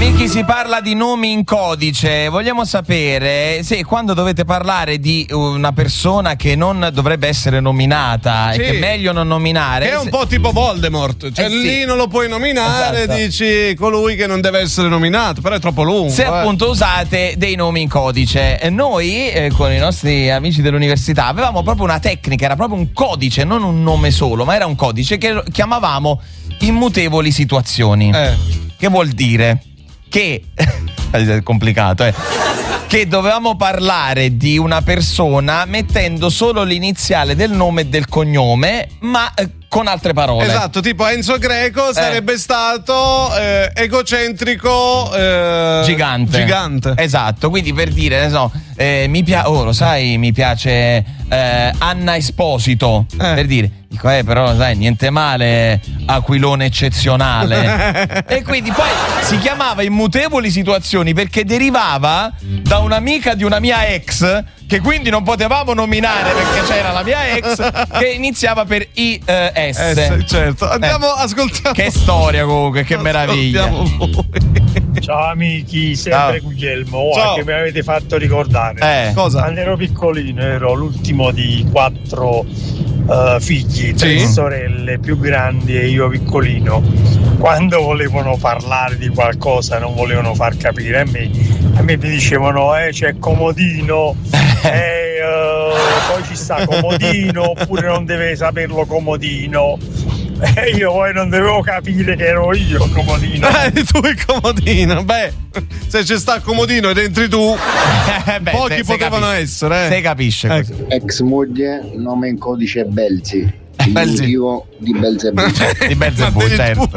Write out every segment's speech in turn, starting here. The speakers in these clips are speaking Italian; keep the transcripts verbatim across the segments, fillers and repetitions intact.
Amici, si parla di nomi in codice. Vogliamo sapere se quando dovete parlare di una persona che non dovrebbe essere nominata sì. e che è meglio non nominare. Che è un po' tipo Voldemort, cioè eh sì. lì non lo puoi nominare, esatto. dici colui che non deve essere nominato, però è troppo lungo. Se eh. appunto usate dei nomi in codice. Noi eh, con i nostri amici dell'università avevamo proprio una tecnica, era proprio un codice, non un nome solo, ma era un codice che chiamavamo immutevoli situazioni. Eh. Che vuol dire? Che è complicato, eh. Che dovevamo parlare di una persona mettendo solo l'iniziale del nome e del cognome, ma eh, con altre parole. Esatto, tipo Enzo Greco sarebbe eh. stato eh, egocentrico eh, gigante. Gigante. Esatto, quindi per dire, ne so, eh, mi piace, oh, lo sai, mi piace eh, Anna Esposito, eh. per dire. Dico, eh, però sai, niente male, aquilone eccezionale. E quindi poi si chiamava immutevoli situazioni perché derivava da un'amica di una mia ex, che quindi non potevamo nominare perché c'era la mia ex, che iniziava per I eh, S. S. Certo, andiamo, eh. ascoltiamo. Che storia comunque, che meraviglia. Ciao amici, sempre Ciao. Guglielmo, oh, che mi avete fatto ricordare. Eh. Cosa? Quando ero piccolino ero l'ultimo di quattro uh, figli, tre sì. sorelle più grandi e io piccolino. Quando volevano parlare di qualcosa non volevano far capire a me, a me mi dicevano eh c'è Comodino, eh, uh, poi ci sta Comodino, oppure non deve saperlo Comodino. E io poi non dovevo capire che ero io Comodino. Eh, tu il Comodino. Beh, se c'è sta Comodino ed entri tu, Beh, pochi se, potevano se essere. Eh. Se capisce. Eh. Ex moglie, nome in codice Belzi. Diminutivo di Belzebù. Di Belzebù, certo.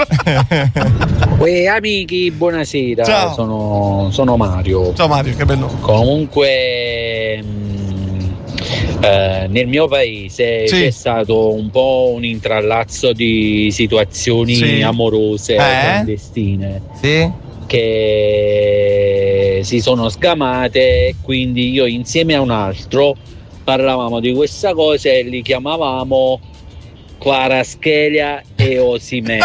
Uè, amici, buonasera. Ciao. Sono, sono Mario. Ciao Mario, che bello. Comunque mh, eh, nel mio paese sì. c'è stato un po' un intrallazzo di situazioni sì. amorose eh? clandestine sì. che si sono sgamate, quindi io insieme a un altro parlavamo di questa cosa e li chiamavamo Kvaratskhelia e Osimhen.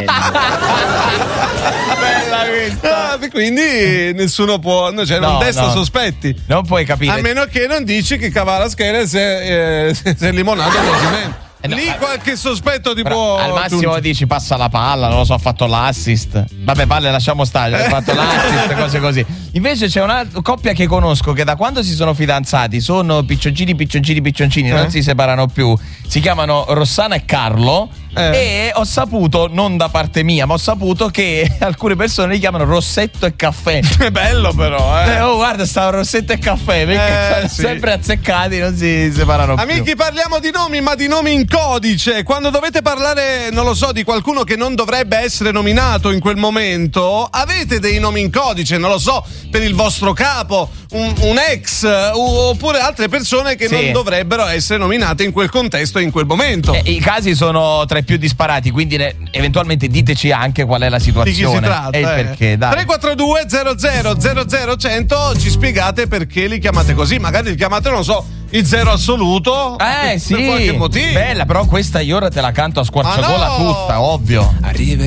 Bella questa. Ah, quindi nessuno può, cioè non no, desta no. sospetti. Non puoi capire. A meno che non dici che Kvaratskhelia si è, eh, si è limonato con Osimhen. Eh no, Lì qualche sospetto ti può. Al massimo giungere. Dici passa la palla, non lo so, ha fatto l'assist. Vabbè, palle lasciamo stare, ha fatto l'assist, cose così. Invece c'è una coppia che conosco che da quando si sono fidanzati sono piccioncini, piccioncini, piccioncini, eh? non si separano più. Si chiamano Rossana e Carlo. Eh. E ho saputo, non da parte mia, ma ho saputo che alcune persone li chiamano Rossetto e Caffè. È bello però, eh. eh oh, guarda, stavo Rossetto e Caffè, perché eh, sono sì. sempre azzeccati, non si separano più. Amici, parliamo di nomi, ma di nomi in codice. Quando dovete parlare, non lo so, di qualcuno che non dovrebbe essere nominato in quel momento, avete dei nomi in codice, non lo so, per il vostro capo, un, un ex, oppure altre persone che sì. non dovrebbero essere nominate in quel contesto e in quel momento. Eh, I casi sono tra i più disparati, quindi ne, eventualmente diteci anche qual è la situazione. Di chi si tratta, e il eh. perché, dai. tre quattro due zero zero zero zero cento, ci spiegate perché li chiamate così, magari li chiamate, non so, il zero assoluto. Eh sì, per qualche motivo. Bella, però questa io ora te la canto a squarciagola no! tutta, ovvio. Arriva